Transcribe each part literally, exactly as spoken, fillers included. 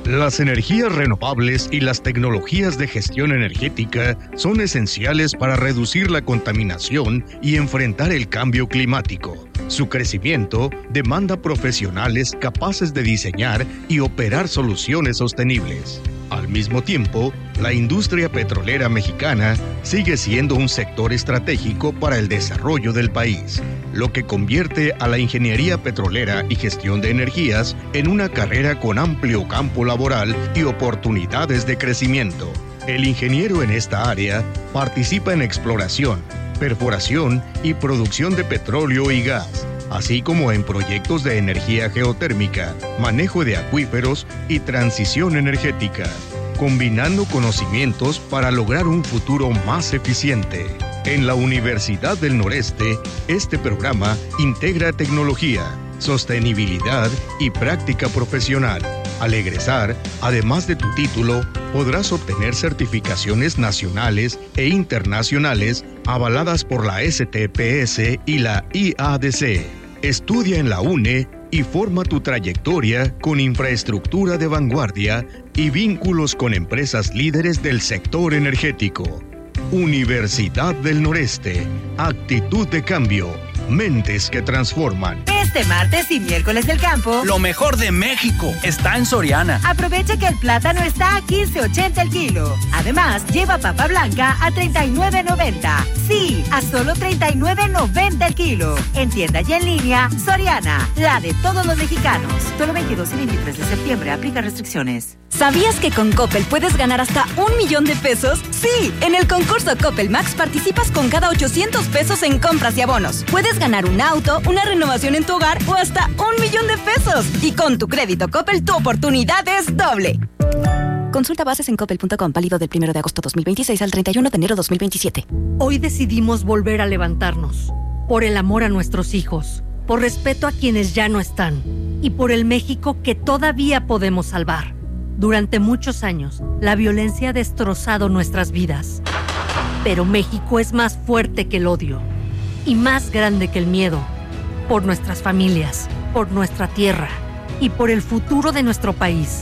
Las energías renovables y las tecnologías de gestión energética son esenciales para reducir la contaminación y enfrentar el cambio climático. Su crecimiento demanda profesionales capaces de diseñar y operar soluciones sostenibles. Al mismo tiempo, la industria petrolera mexicana sigue siendo un sector estratégico para el desarrollo del país, lo que convierte a la ingeniería petrolera y gestión de energías en una carrera con amplio campo laboral y oportunidades de crecimiento. El ingeniero en esta área participa en exploración, perforación y producción de petróleo y gas, así como en proyectos de energía geotérmica, manejo de acuíferos y transición energética, combinando conocimientos para lograr un futuro más eficiente. En la Universidad del Noreste, este programa integra tecnología, sostenibilidad y práctica profesional. Al egresar, además de tu título, podrás obtener certificaciones nacionales e internacionales avaladas por la S T P S y la I A D C. Estudia en la U N E y forma tu trayectoria con infraestructura de vanguardia y vínculos con empresas líderes del sector energético. Universidad del Noreste. Actitud de cambio. Mentes que transforman. Este martes y miércoles del campo, lo mejor de México está en Soriana. Aprovecha que el plátano está a quince ochenta el kilo. Además, lleva papa blanca a treinta y nueve noventa. Sí, a solo treinta y nueve noventa el kilo. En tienda y en línea, Soriana, la de todos los mexicanos. Solo veintidós y veintitrés de septiembre, aplica restricciones. ¿Sabías que con Coppel puedes ganar hasta un millón de pesos? Sí, en el concurso Coppel Max participas con cada ochocientos pesos en compras y abonos. Puedes ganar un auto, una renovación en tu hogar o hasta un millón de pesos. Y con tu crédito Coppel, tu oportunidad es doble. Consulta bases en coppel punto com, válido del primero de agosto dos mil veintiséis al treinta y uno de enero dos mil veintisiete. Hoy decidimos volver a levantarnos. Por el amor a nuestros hijos, por respeto a quienes ya no están y por el México que todavía podemos salvar. Durante muchos años, la violencia ha destrozado nuestras vidas. Pero México es más fuerte que el odio y más grande que el miedo. Por nuestras familias, por nuestra tierra y por el futuro de nuestro país.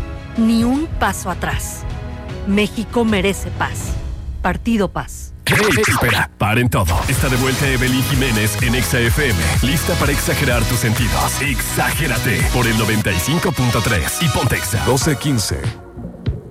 Ni un paso atrás. México merece paz. Partido Paz. Hey, espera, paren todo. Está de vuelta Evelyn Jiménez en Exa F M. Lista para exagerar tus sentidos. Exagérate por el noventa y cinco punto tres y Pontexa. doce quince.